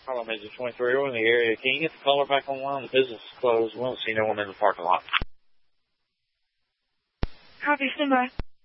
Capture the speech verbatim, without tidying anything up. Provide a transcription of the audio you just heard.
Hello, Major twenty-three. We're in the area. Can you get the caller back online? The business is closed. We don't see no one in the parking lot. Copy, stand by.